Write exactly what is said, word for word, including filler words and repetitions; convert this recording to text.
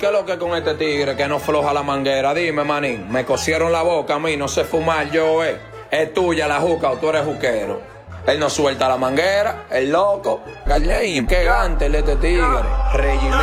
¿qué es lo que con este tigre que no floja la manguera? Dime, manín, me cosieron la boca a mí, no sé fumar yo, eh. Es tuya la juca o tú eres juquero. Él no suelta la manguera, el loco. Qué gante el de este tigre. Regime.